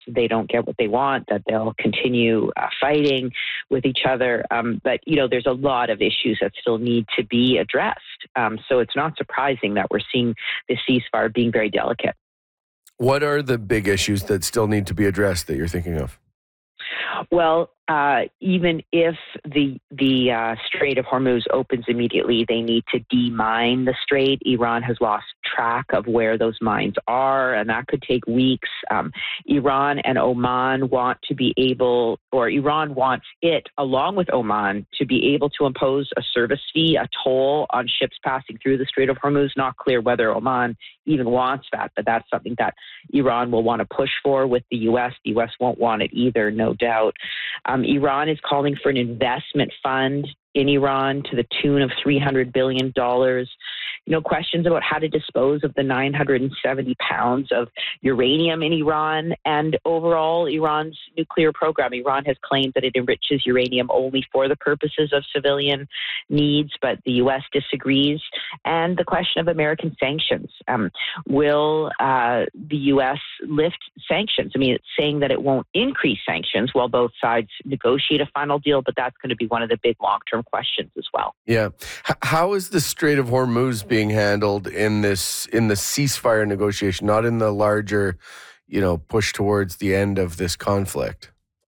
they don't get what they want, that they'll continue fighting with each other. But, there's a lot of issues that still need to be addressed. So it's not surprising that we're seeing the ceasefire being very delicate. What are the big issues that still need to be addressed that you're thinking of? Well, even if the Strait of Hormuz opens immediately, they need to demine the strait. Iran has lost track of where those mines are, and that could take weeks. Iran and Oman want to be able, or Iran wants it, along with Oman, to be able to impose a service fee, a toll on ships passing through the Strait of Hormuz. Not clear whether Oman even wants that, but that's something that Iran will want to push for with the U.S. The U.S. won't want it either, no doubt. Iran is calling for an investment fund in Iran to the tune of $300 billion. Questions about how to dispose of the 970 pounds of uranium in Iran and overall Iran's nuclear program. Iran has claimed that it enriches uranium only for the purposes of civilian needs, but the U.S. disagrees. And the question of American sanctions. Will the U.S. lift sanctions? I mean, it's saying that it won't increase sanctions while both sides negotiate a final deal, but that's going to be one of the big long-term questions as well. Yeah. How is the Strait of Hormuz being handled in the ceasefire negotiation, not in the larger, push towards the end of this conflict?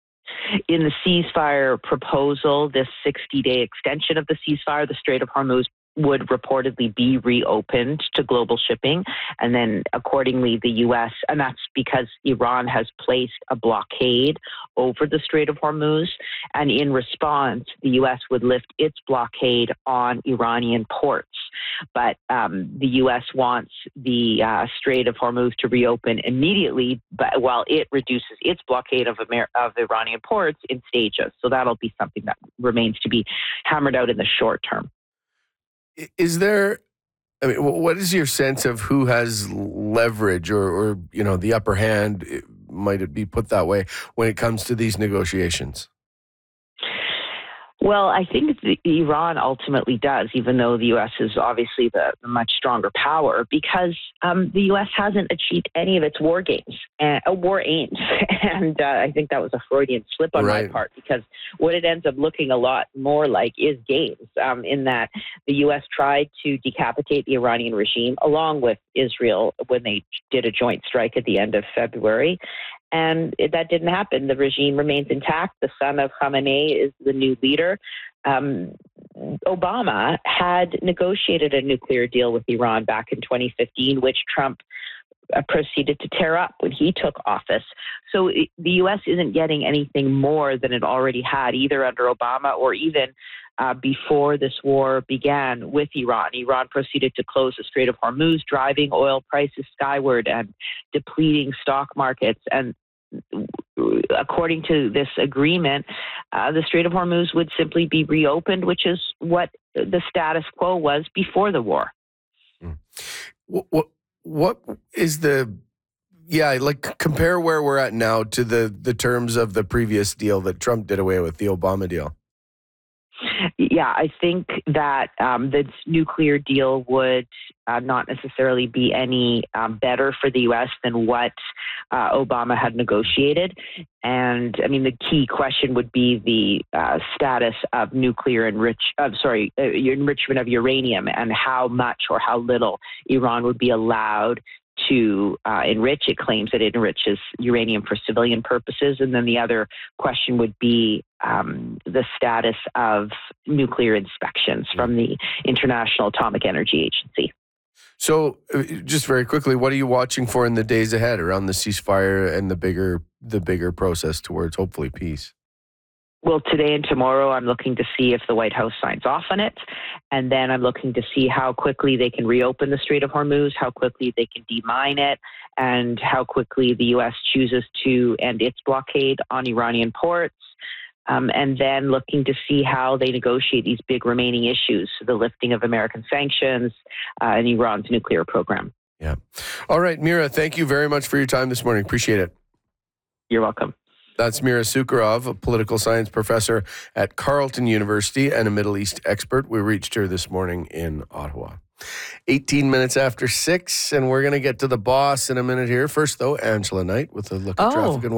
In the ceasefire proposal, this 60-day extension of the ceasefire, the Strait of Hormuz would reportedly be reopened to global shipping. And then accordingly, the U.S., and that's because Iran has placed a blockade over the Strait of Hormuz. And in response, the U.S. would lift its blockade on Iranian ports. But the U.S. wants the Strait of Hormuz to reopen immediately, but while it reduces its blockade of Iranian ports in stages. So that'll be something that remains to be hammered out in the short term. Is there, what is your sense of who has leverage or the upper hand, might it be put that way, when it comes to these negotiations? Well, I think Iran ultimately does, even though the U.S. is obviously the much stronger power, because the U.S. hasn't achieved any of its war aims. And I think that was a Freudian slip on my part, because what it ends up looking a lot more like is games, in that the U.S. tried to decapitate the Iranian regime along with Israel when they did a joint strike at the end of February. And that didn't happen. The regime remains intact. The son of Khamenei is the new leader. Obama had negotiated a nuclear deal with Iran back in 2015, which Trump proceeded to tear up when he took office. So the U.S. isn't getting anything more than it already had, either under Obama or even before this war began with Iran. Iran proceeded to close the Strait of Hormuz, driving oil prices skyward and depleting stock markets. And according to this agreement, the Strait of Hormuz would simply be reopened, which is what the status quo was before the war. What is compare where we're at now to the terms of the previous deal that Trump did away with, the Obama deal? Yeah, I think that the nuclear deal would not necessarily be any better for the U.S. than what Obama had negotiated. And I mean, the key question would be the status of enrichment of uranium, and how much or how little Iran would be allowed to enrich. It claims that it enriches uranium for civilian purposes. And then the other question would be the status of nuclear inspections from the International Atomic Energy Agency. So just very quickly, what are you watching for in the days ahead around the ceasefire and the bigger process towards hopefully peace? Well, today and tomorrow, I'm looking to see if the White House signs off on it. And then I'm looking to see how quickly they can reopen the Strait of Hormuz, how quickly they can demine it, and how quickly the U.S. chooses to end its blockade on Iranian ports. And then looking to see how they negotiate these big remaining issues, the lifting of American sanctions and Iran's nuclear program. Yeah. All right, Mira, thank you very much for your time this morning. Appreciate it. You're welcome. That's Mira Sukharov, a political science professor at Carleton University and a Middle East expert. We reached her this morning in Ottawa. 18 minutes after 6, and we're going to get to the boss in a minute here. First, though, Angela Knight with a look at traffic and